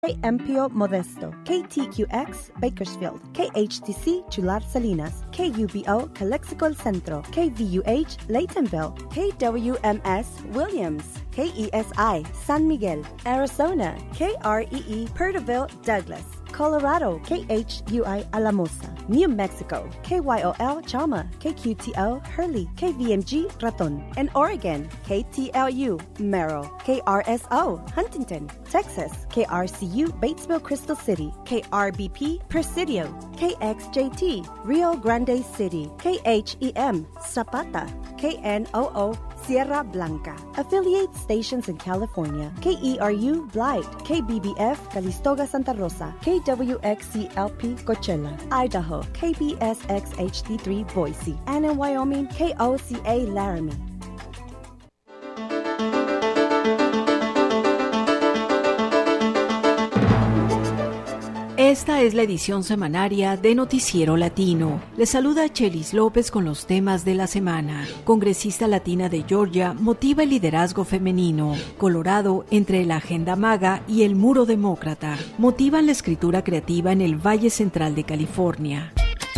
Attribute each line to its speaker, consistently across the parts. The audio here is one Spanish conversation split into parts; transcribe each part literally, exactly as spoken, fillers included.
Speaker 1: K M P O Modesto, K T Q X Bakersfield, K H T C Chular Salinas, K U B O Calexico El Centro, K V U H Laytonville, K W M S Williams, K E S I San Miguel, Arizona, K R E E Perterville Douglas, Colorado, K H U I Alamosa, New Mexico, K Y O L Chalma, K Q T O Hurley, K V M G Raton, and Oregon, K T L U Merrill, K R S O Huntington, Texas, K R C U Batesville Crystal City, K R B P Presidio, K X J T Rio Grande City, K H E M Zapata, K N O O Sierra Blanca. Affiliate stations in California, K E R U Blight, K B B F Calistoga Santa Rosa, K W X C L P Coachella, Idaho, K B S X H D three Boise, and in Wyoming, K O C A Laramie.
Speaker 2: Esta es la edición semanaria de Noticiero Latino. Les saluda Chelis López con los temas de la semana. Congresista latina de Georgia motiva el liderazgo femenino. Colorado, entre la agenda MAGA y el muro demócrata, motivan la escritura creativa en el Valle Central de California.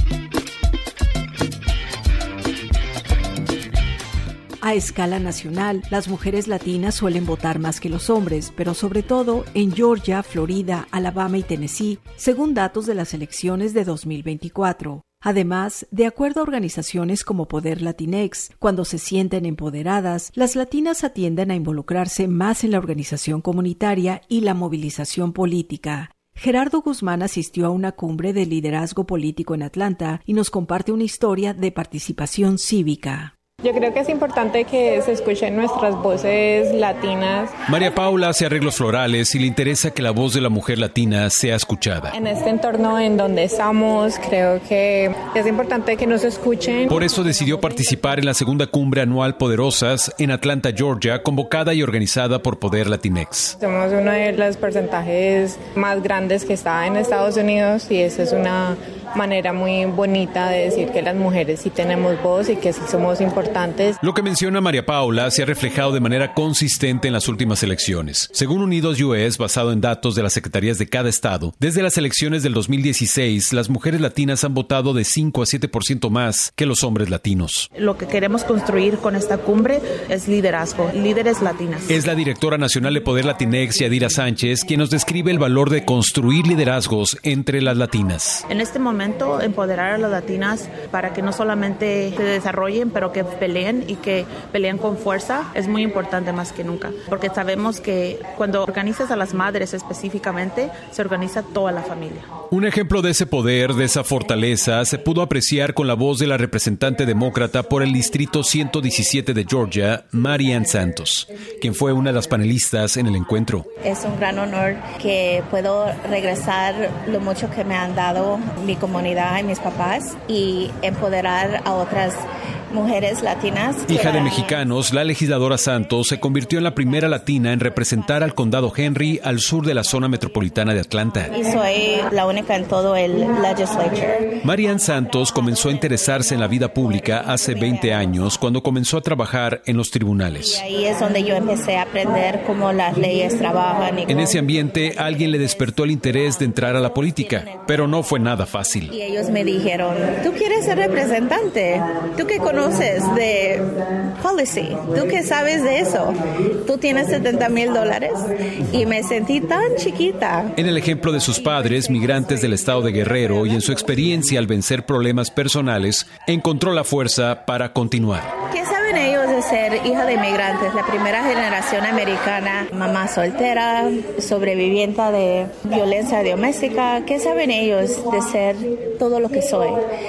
Speaker 2: A escala nacional, las mujeres latinas suelen votar más que los hombres, pero sobre todo en Georgia, Florida, Alabama y Tennessee, según datos de las elecciones de dos mil veinticuatro. Además, de acuerdo a organizaciones como Poder Latinex, cuando se sienten empoderadas, las latinas atienden a involucrarse más en la organización comunitaria y la movilización política. Gerardo Guzmán asistió a una cumbre de liderazgo político en Atlanta y nos comparte una historia de participación cívica.
Speaker 3: Yo creo que es importante que se escuchen nuestras voces latinas.
Speaker 4: María Paula hace arreglos florales y le interesa que la voz de la mujer latina sea escuchada.
Speaker 3: En este entorno en donde estamos, creo que es importante que nos escuchen.
Speaker 4: Por eso decidió participar en la segunda cumbre anual Poderosas en Atlanta, Georgia, convocada y organizada por Poder Latinex.
Speaker 3: Somos uno de los porcentajes más grandes que está en Estados Unidos y esa es una manera muy bonita de decir que las mujeres sí tenemos voz y que sí somos importantes.
Speaker 4: Lo que menciona María Paula se ha reflejado de manera consistente en las últimas elecciones. Según Unidos U S, basado en datos de las secretarías de cada estado, desde las elecciones del dos mil dieciséis, las mujeres latinas han votado de cinco a siete por ciento más que los hombres latinos.
Speaker 5: Lo que queremos construir con esta cumbre es liderazgo, líderes latinas.
Speaker 4: Es la directora nacional de Poder Latinex, Yadira Sánchez, quien nos describe el valor de construir liderazgos entre las latinas.
Speaker 5: En este momento, empoderar a las latinas para que no solamente se desarrollen, pero que peleen y que peleen con fuerza es muy importante más que nunca, porque sabemos que cuando organizas a las madres específicamente, se organiza toda la familia.
Speaker 4: Un ejemplo de ese poder, de esa fortaleza, se pudo apreciar con la voz de la representante demócrata por el distrito ciento diecisiete de Georgia, Marianne Santos, quien fue una de las panelistas en el encuentro.
Speaker 6: Es un gran honor que puedo regresar lo mucho que me han dado mi comunidad comunidad y mis papás y empoderar a otras mujeres latinas.
Speaker 4: Hija de mexicanos, la legisladora Santos se convirtió en la primera latina en representar al condado Henry al sur de la zona metropolitana de Atlanta.
Speaker 6: Y soy la única en todo el legislature.
Speaker 4: Marianne Santos comenzó a interesarse en la vida pública hace veinte años cuando comenzó a trabajar en los tribunales.
Speaker 6: Y ahí es donde yo empecé a aprender cómo las leyes trabajan. Y
Speaker 4: en ese ambiente, alguien le despertó el interés de entrar a la política, pero no fue nada fácil.
Speaker 6: Y ellos me dijeron, ¿tú quieres ser representante? ¿Tú qué conoces de policy? ¿Tú qué sabes de eso? ¿Tú tienes setenta mil dólares? Y me sentí tan chiquita.
Speaker 4: En el ejemplo de sus padres, migrantes del estado de Guerrero, y en su experiencia al vencer problemas personales, encontró la fuerza para continuar.
Speaker 6: ¿Qué saben ellos de ser hija de inmigrantes? La primera generación americana, mamá soltera, sobreviviente de violencia doméstica. ¿Qué saben ellos de ser todo lo que soy?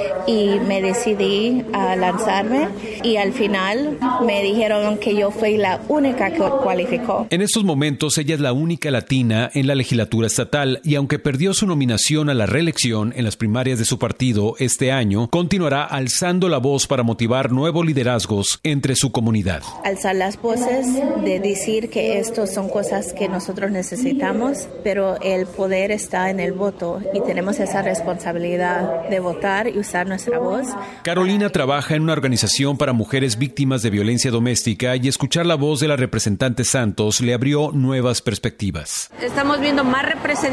Speaker 6: Y me decidí a lanzarme y al final me dijeron que yo fui la única que cualificó.
Speaker 4: En estos momentos ella es la única latina en la legislatura estatal y aunque perdió su nominación a la reelección en las primarias de su partido este año, continuará alzando la voz para motivar nuevos liderazgos en entre su comunidad.
Speaker 6: Alzar las voces, de decir que estos son cosas que nosotros necesitamos, pero el poder está en el voto y tenemos esa responsabilidad de votar y usar nuestra voz.
Speaker 4: Carolina trabaja en una organización para mujeres víctimas de violencia doméstica y escuchar la voz de la representante Santos le abrió nuevas perspectivas.
Speaker 7: Estamos viendo más representación